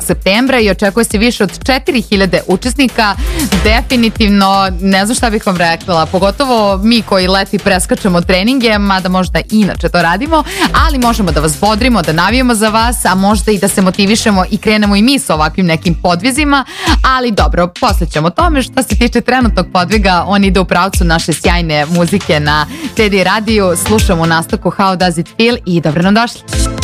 septembra i očekuje se više od 4000 učesnika. Definitivno, ne znam šta bih vam rekla, pogotovo mi koji leti preskačemo treninge, mada možda inače to radimo, ali možemo da vas bodrimo, da navijemo za vas, a možda i da se motivišemo i krenemo i mi sa ovakvim nekim podvizima, ali dobro, posle ćemo o tome. Što se tiče trenutnog podviga, on ide u pravcu naše sjajne muzike na TD radiju. Slušamo u nastavku How Does It Feel i dobro nam došli.